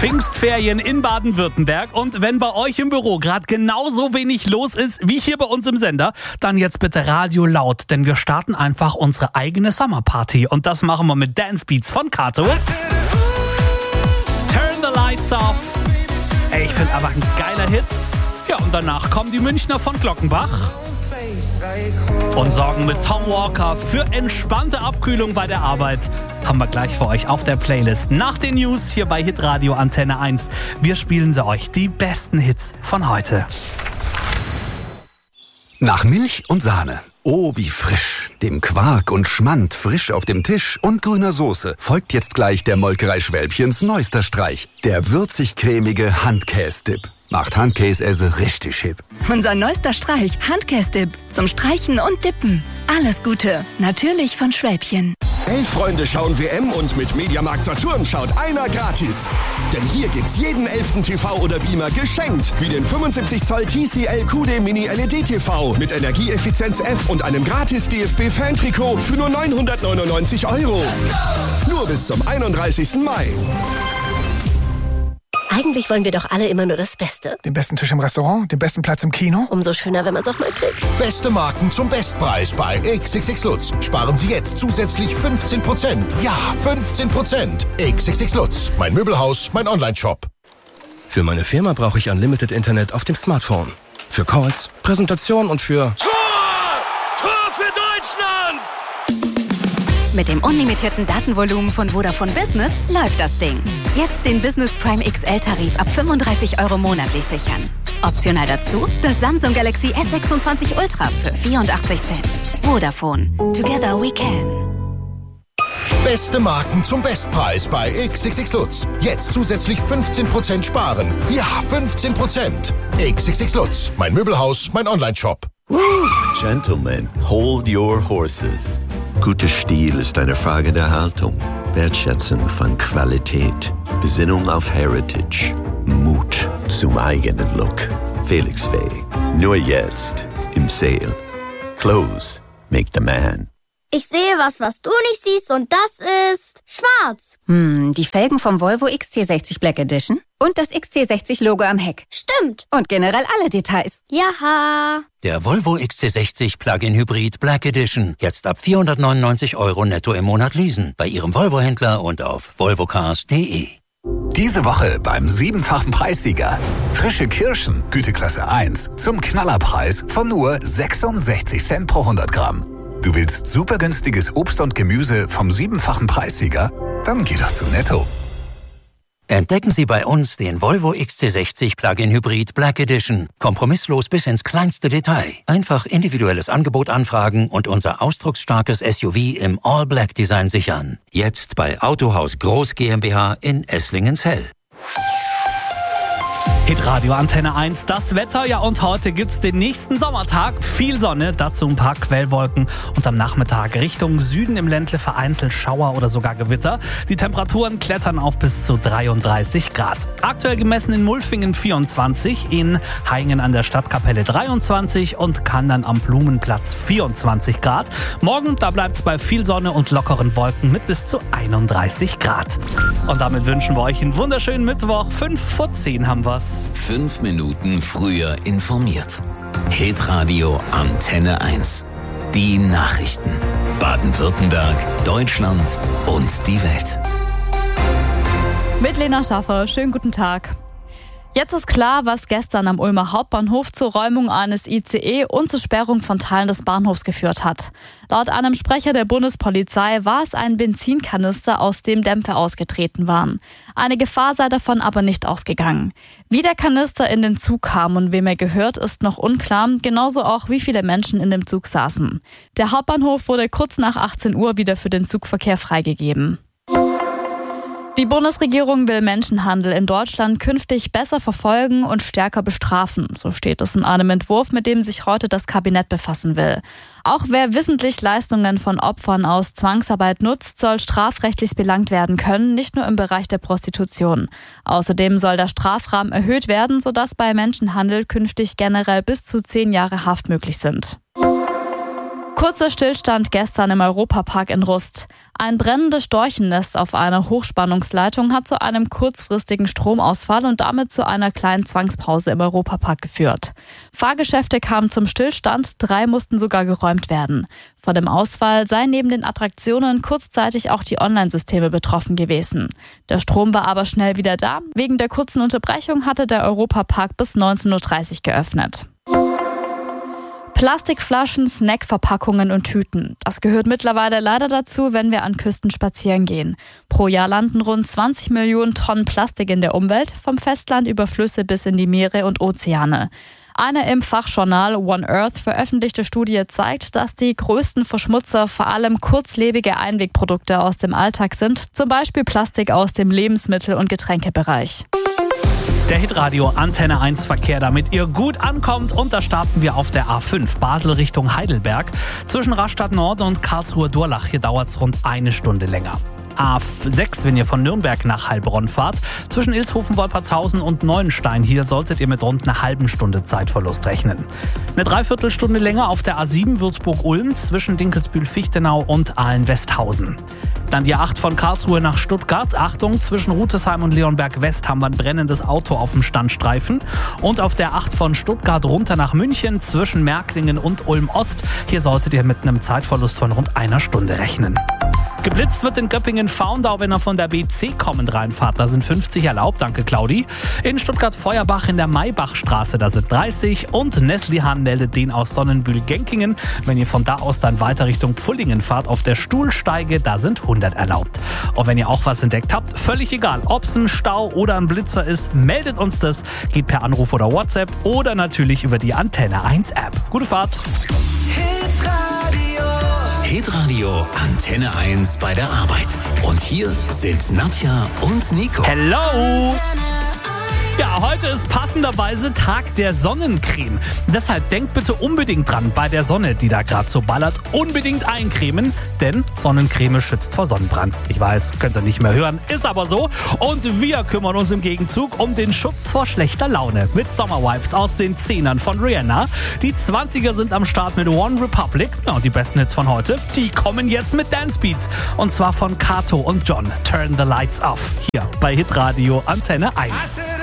Pfingstferien in Baden-Württemberg und wenn bei euch im Büro gerade genauso wenig los ist wie hier bei uns im Sender, dann jetzt bitte Radio laut, denn wir starten einfach unsere eigene Sommerparty und das machen wir mit Dance Beats von Kato. Turn the Lights Off. Ey, ich finde aber ein geiler Hit. Ja, und danach kommen die Münchner von Glockenbach und sorgen mit Tom Walker für entspannte Abkühlung bei der Arbeit. Haben wir gleich für euch auf der Playlist. Nach den News hier bei Hitradio Antenne 1. Wir spielen sie euch, die besten Hits von heute. Nach Milch und Sahne. Oh, wie frisch. Dem Quark und Schmand frisch auf dem Tisch und grüner Soße folgt jetzt gleich der Molkerei Schwälbchens neuester Streich. Der würzig-cremige Handkäse-Dip. Macht Handkäse richtig hip. Unser neuester Streich, Handkäse-Dip. Zum Streichen und Dippen. Alles Gute. Natürlich von Schwälbchen. 11 Freunde schauen WM und mit Mediamarkt Saturn schaut einer gratis. Denn hier gibt's jeden 11. TV oder Beamer geschenkt. Wie den 75 Zoll TCL QD Mini LED TV mit Energieeffizienz F und einem gratis DFB-Fan-Trikot für nur 999 €. Nur bis zum 31. Mai. Eigentlich wollen wir doch alle immer nur das Beste. Den besten Tisch im Restaurant, den besten Platz im Kino. Umso schöner, wenn man es auch mal kriegt. Beste Marken zum Bestpreis bei XXX Lutz. Sparen Sie jetzt zusätzlich 15%. Ja, 15%. XXX Lutz. Mein Möbelhaus, mein Online-Shop. Für meine Firma brauche ich Unlimited Internet auf dem Smartphone. Für Calls, Präsentation und für... Tor für Deutschland! Mit dem unlimitierten Datenvolumen von Vodafone Business läuft das Ding. Jetzt den Business Prime XL-Tarif ab 35 € monatlich sichern. Optional dazu das Samsung Galaxy S26 Ultra für 84 Cent. Vodafone. Together we can. Beste Marken zum Bestpreis bei XXX Lutz. Jetzt zusätzlich 15% sparen. Ja, 15%. XXX Lutz. Mein Möbelhaus, mein Online-Shop. Gentlemen, hold your horses. Guter Stil ist eine Frage der Haltung, Wertschätzung von Qualität, Besinnung auf Heritage, Mut zum eigenen Look. Felix Faye, nur jetzt im Sale. Clothes make the man. Ich sehe was du nicht siehst und das ist schwarz. Die Felgen vom Volvo XC60 Black Edition und das XC60-Logo am Heck. Stimmt. Und generell alle Details. Jaha. Der Volvo XC60 Plug-in Hybrid Black Edition. Jetzt ab 499 € netto im Monat leasen. Bei Ihrem Volvo-Händler und auf volvocars.de. Diese Woche beim 7-fachen Preissieger. Frische Kirschen, Güteklasse 1, zum Knallerpreis von nur 66 Cent pro 100 Gramm. Du willst super günstiges Obst und Gemüse vom 7-fachen Preissieger? Dann geh doch zu Netto. Entdecken Sie bei uns den Volvo XC60 Plug-in Hybrid Black Edition. Kompromisslos bis ins kleinste Detail. Einfach individuelles Angebot anfragen und unser ausdrucksstarkes SUV im All-Black-Design sichern. Jetzt bei Autohaus Groß GmbH in Esslingensfeld. Hitradio Antenne 1, das Wetter, ja, und heute gibt's den nächsten Sommertag. Viel Sonne, dazu ein paar Quellwolken und am Nachmittag Richtung Süden im Ländle vereinzelt Schauer oder sogar Gewitter. Die Temperaturen klettern auf bis zu 33 Grad. Aktuell gemessen in Mulfingen 24, in Haingen an der Stadtkapelle 23 und Kandern am Blumenplatz 24 Grad. Morgen, da bleibt's bei viel Sonne und lockeren Wolken mit bis zu 31 Grad. Und damit wünschen wir euch einen wunderschönen Mittwoch. 5 vor 10 haben wir's. 5 Minuten früher informiert. Hitradio Antenne 1. Die Nachrichten. Baden-Württemberg, Deutschland und die Welt. Mit Lena Schaffer, schönen guten Tag. Jetzt ist klar, was gestern am Ulmer Hauptbahnhof zur Räumung eines ICE und zur Sperrung von Teilen des Bahnhofs geführt hat. Laut einem Sprecher der Bundespolizei war es ein Benzinkanister, aus dem Dämpfe ausgetreten waren. Eine Gefahr sei davon aber nicht ausgegangen. Wie der Kanister in den Zug kam und wem er gehört, ist noch unklar, genauso auch wie viele Menschen in dem Zug saßen. Der Hauptbahnhof wurde kurz nach 18 Uhr wieder für den Zugverkehr freigegeben. Die Bundesregierung will Menschenhandel in Deutschland künftig besser verfolgen und stärker bestrafen. So steht es in einem Entwurf, mit dem sich heute das Kabinett befassen will. Auch wer wissentlich Leistungen von Opfern aus Zwangsarbeit nutzt, soll strafrechtlich belangt werden können, nicht nur im Bereich der Prostitution. Außerdem soll der Strafrahmen erhöht werden, sodass bei Menschenhandel künftig generell bis zu 10 Jahre Haft möglich sind. Kurzer Stillstand gestern im Europapark in Rust. Ein brennendes Storchennest auf einer Hochspannungsleitung hat zu einem kurzfristigen Stromausfall und damit zu einer kleinen Zwangspause im Europapark geführt. Fahrgeschäfte kamen zum Stillstand, 3 mussten sogar geräumt werden. Von dem Ausfall seien neben den Attraktionen kurzzeitig auch die Online-Systeme betroffen gewesen. Der Strom war aber schnell wieder da. Wegen der kurzen Unterbrechung hatte der Europapark bis 19:30 Uhr geöffnet. Plastikflaschen, Snackverpackungen und Tüten. Das gehört mittlerweile leider dazu, wenn wir an Küsten spazieren gehen. Pro Jahr landen rund 20 Millionen Tonnen Plastik in der Umwelt, vom Festland über Flüsse bis in die Meere und Ozeane. Eine im Fachjournal One Earth veröffentlichte Studie zeigt, dass die größten Verschmutzer vor allem kurzlebige Einwegprodukte aus dem Alltag sind, zum Beispiel Plastik aus dem Lebensmittel- und Getränkebereich. Der Hitradio Antenne 1 Verkehr, damit ihr gut ankommt. Und da starten wir auf der A5 Basel Richtung Heidelberg. Zwischen Rastatt Nord und Karlsruhe-Durlach. Hier dauert es rund 1 Stunde länger. A6, wenn ihr von Nürnberg nach Heilbronn fahrt. Zwischen Ilshofen, Wolpertshausen und Neuenstein. Hier solltet ihr mit rund einer halben Stunde Zeitverlust rechnen. Eine Dreiviertelstunde länger auf der A7 Würzburg-Ulm zwischen Dinkelsbühl-Fichtenau und Ahlen-Westhausen. Dann die A8 von Karlsruhe nach Stuttgart. Achtung, zwischen Rutesheim und Leonberg-West haben wir ein brennendes Auto auf dem Standstreifen. Und auf der 8 von Stuttgart runter nach München zwischen Märklingen und Ulm-Ost. Hier solltet ihr mit einem Zeitverlust von rund 1 Stunde rechnen. Geblitzt wird in Göppingen-Faundau, wenn ihr von der BC kommend reinfahrt. Da sind 50 erlaubt, danke Claudi. In Stuttgart-Feuerbach in der Maybachstraße, da sind 30. Und Neslihan meldet den aus Sonnenbühl-Genkingen. Wenn ihr von da aus dann weiter Richtung Pfullingen fahrt, auf der Stuhlsteige, da sind 100 erlaubt. Und wenn ihr auch was entdeckt habt, völlig egal, ob es ein Stau oder ein Blitzer ist, meldet uns das. Geht per Anruf oder WhatsApp oder natürlich über die Antenne 1 App. Gute Fahrt! Hitradio Antenne 1 bei der Arbeit. Und hier sind Nadja und Nico. Hello! Ja, heute ist passenderweise Tag der Sonnencreme. Deshalb denkt bitte unbedingt dran, bei der Sonne, die da gerade so ballert, unbedingt eincremen, denn Sonnencreme schützt vor Sonnenbrand. Ich weiß, könnt ihr nicht mehr hören, ist aber so. Und wir kümmern uns im Gegenzug um den Schutz vor schlechter Laune mit Sommervibes aus den 10ern von Rihanna. Die 20er sind am Start mit One Republic. Ja, und die besten Hits von heute, die kommen jetzt mit Dance Beats. Und zwar von Kato und John. Turn the Lights Off. Hier bei Hitradio Antenne 1.